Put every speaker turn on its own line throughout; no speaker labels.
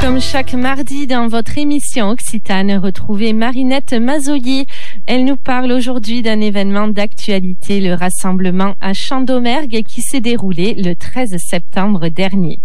Comme chaque mardi dans votre émission Occitane, retrouvez Marinette Mazoyer. Elle nous parle aujourd'hui d'un événement d'actualité, le rassemblement à Champ-d'Omergue qui s'est déroulé le 13 septembre dernier.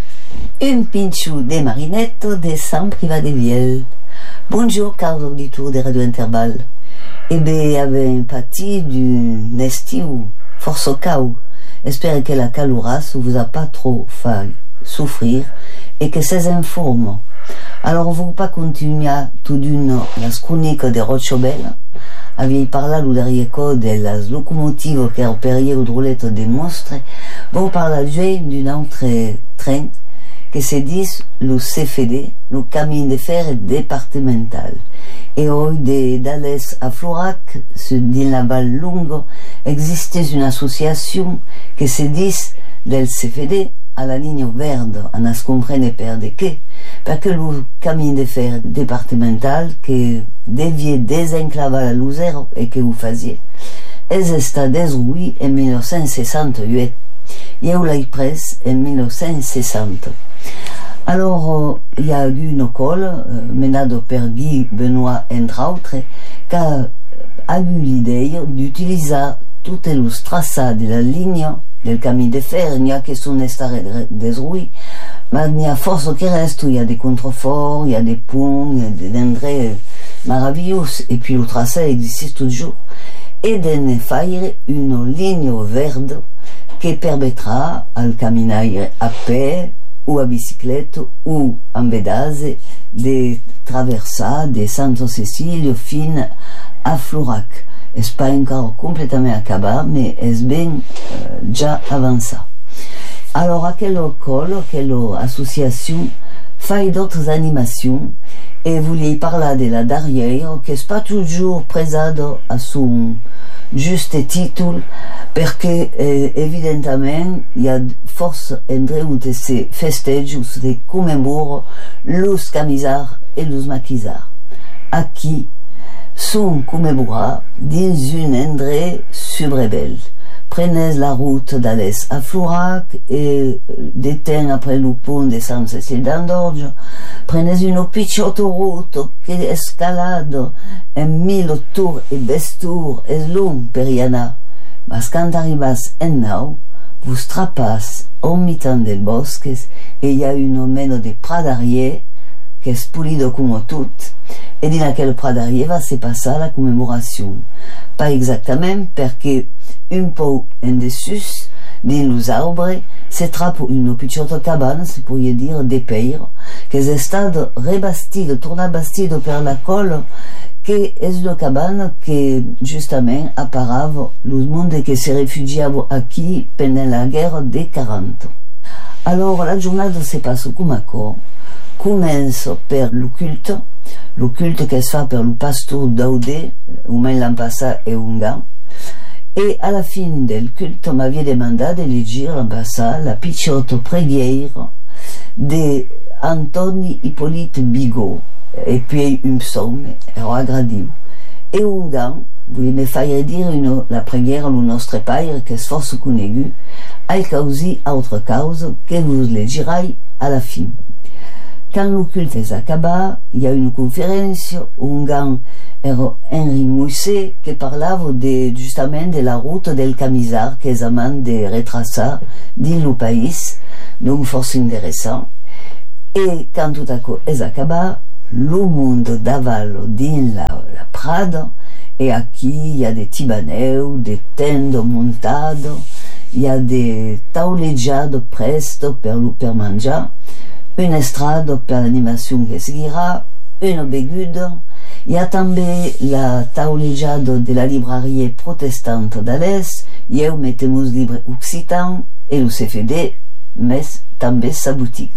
Un pinchou de Marinette de San Privat de Viel. Bonjour caro auditeurs de Radio Interbal. Ebe avem pati d'un estiu força cau. Espero que la calorasse vous a pas trop fait souffrir et que c'est en forme. Alors vous pas continuer tout d'une la chronique de Rochobel. Aviez parlé le dernier code de las locomotives qui opéraient aux roulettes des monstres. Vous parlez d'un autre train que se dit le CFD, le Chemin de Fer départemental. Et aujourd'hui, d'Alès à Florac, dans la Val Longue, existe une association qui se dit del CFD à la ligne verte, on ne comprend pas de quoi, parce que le Chemin de Fer départemental qui devait désenclaver la Lozère et que vous faisiez, est été détruit en 1968. Il y a eu la presse en 1960. Alors, il y a eu une école, menée par Guy Benoît, entre autres, qui a eu l'idée d'utiliser toutes les traçades de la ligne del Chemin de Fer. Il n'y a que son estar détruit, mais il y a force qui reste, il y a des contreforts, il y a des ponts, il y a des endroits merveilleux, et puis le tracé existe toujours. Et de faire une ligne verte qui permettra à caminaire à pied, ou à bicyclette, ou en bédase, de traverser de Santa Cecilia fin à Florac. C'est pas encore complètement acabé, mais c'est bien déjà avancé. Alors, à quelle école, quelle association fait d'autres animations, et vous voulez parler de la derrière, qui n'est pas toujours présente à son juste titre, parce que, évidemment, il y a force endroits où se festège, où se commémore les camisards et les maquisards. Qui sont commémorés dans un endroit subrebelle. Prenez la route d'Alès à Florac et déteint après le pont de San Cécile d'Andorge. Prenez une petite route qui escalade en 1000 tours et 10 tours et long per y anar. Mais quand arrivez en nau, vous trapassez au milieu des bosques et il y a une mène de pradarier qui est polido comme tout. Et dans laquelle pradarier va se passer la commémoration. Pas exactement, parce que un peu en dessus, dans les arbres, se trappe une petite cabane, se pourrait dire, des pères, qui est stade rebastide, tourna bastide per la colle, qui est une cabane qui, justement, apparave le monde qui se réfugiait aquí pendant la guerre des 40. Alors, la journée se passe comme à quoi? Commence par le culte qui se fait par le pasteur Daudé, ou même l'an passé et Unga. Et à la fin du culte, on m'avait demandé de lire l'an passé la petite prière d'Antoni Hippolyte Bigot, et puis un psaume, agradé. Et Unga voulait me faire dire la prière le nostre Père, qui est force connue, a causé autre cause que vous le direz à la fin. Quand le culte est acabé, il y a une conférence où un gars, Henri Mousset, qui parlait justement de la route del camisard qui est amant de retracer dans le pays, donc force intéressant. Et quand tout à coup est acabé, le monde d'aval dans la prade, et aquí il y a des tibaneux, des tendes montades, il y a des taulejades prestes per manger, une estrade per l'animation qui seguira, une bégude. Il y a també la taulejade de la librairie protestante d'Alès, eu metemos libre occitan et le CFD, mais també sa boutique.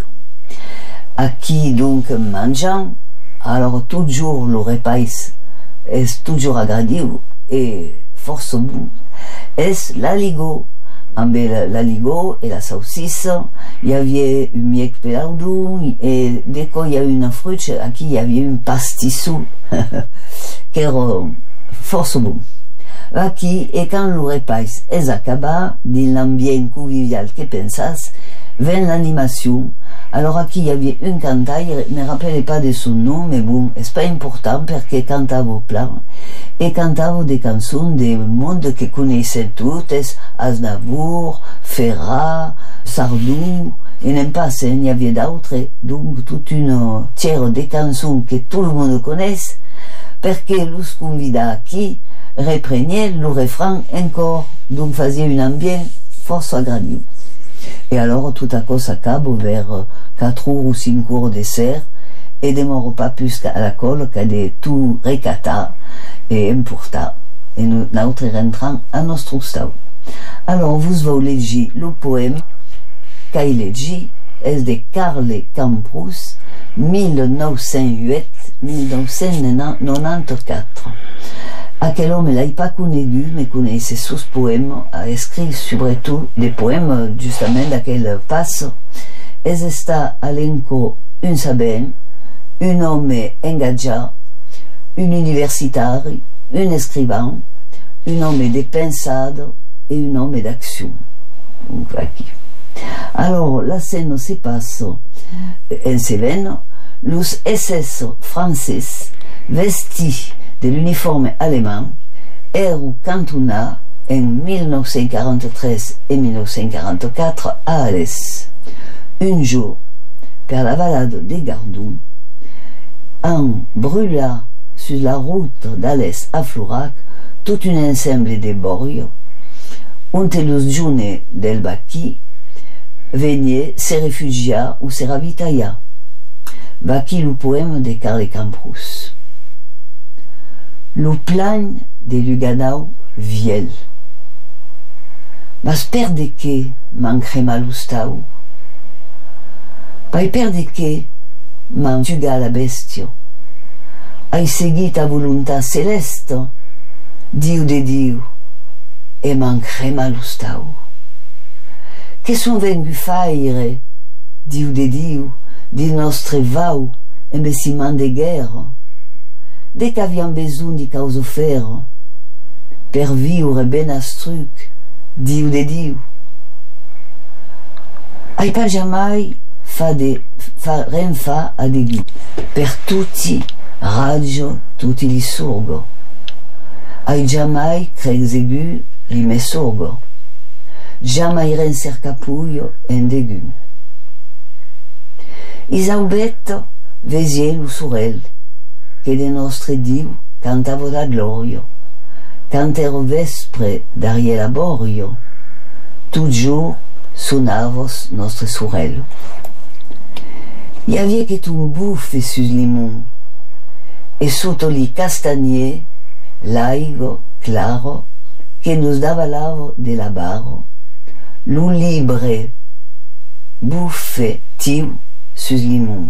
Aquí donc mangeant, alors toujours le repas est toujours agradé et force bon. Est l'aligot, avec l'aligot et la saucisse, il y avait un miec pelardo et dès qu'il y a une fruite, aquí il y avait un pastisou qui era force bon. Aquí, et quand le repas est acabé, dans l'ambiance convivial que pensas, vient l'animation Alors aquí il y avait un cantaire, je ne me rappelle pas de son nom, mais bon, c'est pas important parce que cantava plein. Et cantava des chansons du monde que connaissaient toutes, Aznavour, Ferrat, Sardou, et n'aime pas, il y avait d'autres, donc toute une tiers de chansons que tout le monde connaît, parce que los convida qui reprenaient le refrain encore, donc faisait une ambiance fort agréable. Et alors tout à coup s'accabe vers 4 ou 5 heures de serre et demore pas plus qu'à la colle qu'à de tout recata et importa et nous rentrons à notre stau. Alors vous voulez lire le poème qu'il legi est de Karl Camprus 1908-1994. Aquel homme l'ai pas connu, mais connaissait sous poèmes, a écrit surtout des poèmes justement d'aquel passe. Et está alenco un saber, un homme engagé, un universitaire, un écrivain, un homme de pensade et un homme d'action. Donc, alors, la scène se passe en Cévennes, los SS français vestis de l'uniforme allemand erano cantonnats en 1943 et 1944 à Alès. Un jour, per la balade des Gardons, en brûla sur la route d'Alès à Florac tout un ensemble de bords, on los jeunes del Baqui venaient se réfugier ou se ravitailler. Baqui le poème de Karl Camprus. Le plan de Luganau viel. Mas per de què m'encrema l'ustau? Pai per de què m'entuga la bestia? Hai seguit a voluntat celeste, Diu de Diu, e m'encrema l'ustau. Què son vengu faire, Diu de Diu, di nostre vau en beciment de guerra? Dès qu'aviam besoin de cause faire, per viure ben astruc, Diu de Diu. Ai pas jamais renfa a degui, per tutti raggio, tutti li sorgo. Ai jamais crezegu li me sorgo. Jamais renser capullo en degu. Isaubet vesie lu sorel, che de nostre Diu cantavo da gloria, cantero vespre d'arie laborio, tout jour sonavos nostre sorel. I havia che un buffe sus limon, e sotto li castagnier, l'aigo claro, che nos dava l'avo de la barro, lu libre buffe tiu sus limon.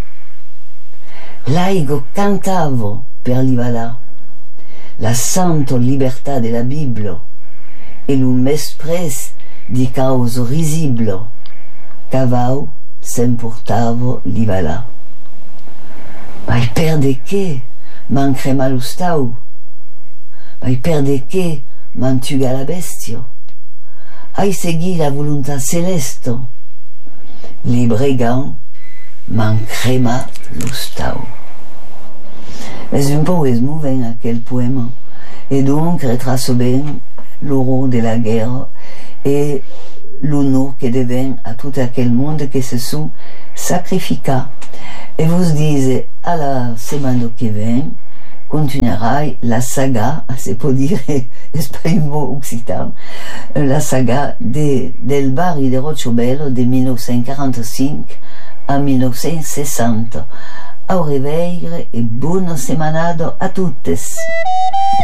L'aigo cantavo per l'ivala, la santa libertà della Bibbia, e lu m'espres di causa risibile, cavau s'emportavo l'ivala. Ma il per de che m'encrema lo stau? Ma il per de che m'entuga la bestia? Hai segui la volontà celeste? Li brigand m'encrema lo stau. Es un poème mouvant aquel poème, et donc retrace bien l'horreur de la guerre et l'honneur que devient à tout aquel monde qui se sont sacrifica. Et vous dites, à la semaine qui vient, continuera la saga, c'est pour dire, c'est pas un mot occitan, la saga del barri de Rochobel de 1945 à 1960. Au réveil et bonne semanado a toutes.